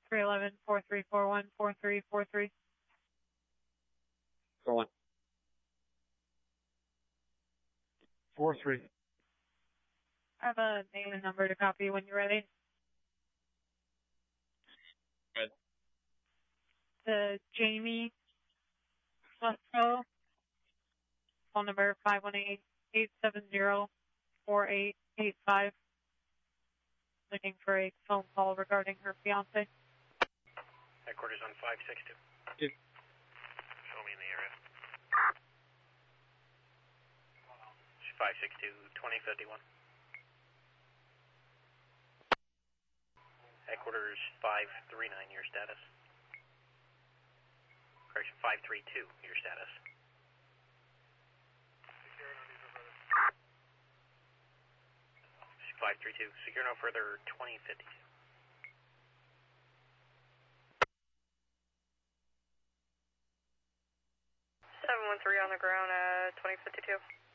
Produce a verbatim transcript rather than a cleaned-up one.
three one one, four three four one, four three four three. Go on. Four three. I have a name and number to copy when you're ready. Good. To Jamie Lesko. Phone number five one eight, eight seven zero, four eight eight five. Looking for a phone call regarding her fiance. Headquarters on five six two. Yeah. Show me in the area. five six two, twenty fifty-one. Headquarters five three nine, your status. Correction, five three two, your status. five three two, secure no further, twenty fifty-two. seven one three on the ground at twenty fifty-two.